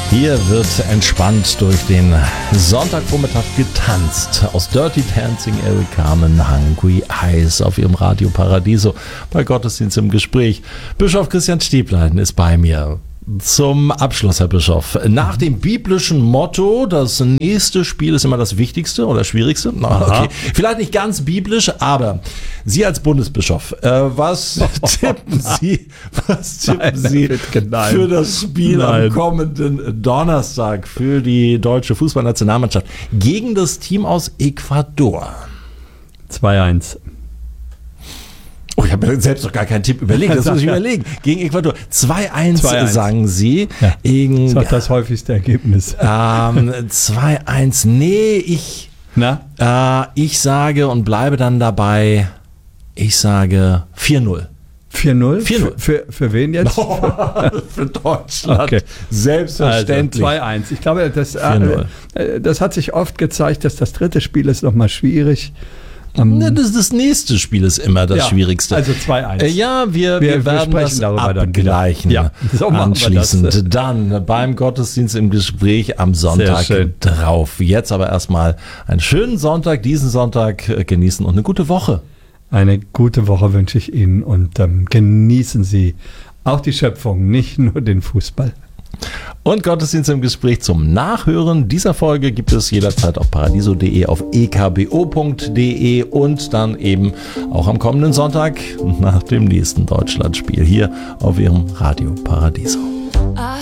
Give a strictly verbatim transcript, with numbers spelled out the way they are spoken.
Hier wird entspannt durch den Sonntagvormittag getanzt. Aus Dirty Dancing, Eric Carmen, Hungry Eyes auf ihrem Radio Paradiso bei Gottesdienst im Gespräch. Bischof Christian Stieblein ist bei mir. Zum Abschluss, Herr Bischof. Nach dem biblischen Motto, das nächste Spiel ist immer das Wichtigste oder Schwierigste. Okay. Vielleicht nicht ganz biblisch, aber Sie als Bundesbischof, äh, was tippen Sie, was tippen nein, Sie nein. für das Spiel nein. am kommenden Donnerstag für die deutsche Fußballnationalmannschaft gegen das Team aus Ecuador? zwei eins. Oh, ich habe mir selbst noch gar keinen Tipp überlegt. Das muss ich überlegen. Gegen Ecuador. zwei eins sagen Sie. Ja, das war das häufigste Ergebnis. Ähm, zwei eins. Nee, ich, Na? Äh, ich sage und bleibe dann dabei, ich sage vier null. vier null? vier null. Für, für, für wen jetzt? Oh, für Deutschland. Okay. Selbstverständlich. Also zwei eins. Ich glaube, das, äh, das hat sich oft gezeigt, dass das dritte Spiel ist nochmal schwierig. Um, das, das nächste Spiel ist immer das ja, Schwierigste. Also zwei eins. Äh, ja, wir, wir, wir werden wir das darüber abgleichen. Ja, so anschließend das. dann beim Gottesdienst im Gespräch am Sonntag drauf. Jetzt aber erstmal einen schönen Sonntag, diesen Sonntag genießen und eine gute Woche. Eine gute Woche wünsche ich Ihnen und ähm, genießen Sie auch die Schöpfung, nicht nur den Fußball. Und Gottesdienst im Gespräch zum Nachhören dieser Folge gibt es jederzeit auf paradiso punkt de, auf e k b o punkt de und dann eben auch am kommenden Sonntag nach dem nächsten Deutschlandspiel hier auf Ihrem Radio Paradiso.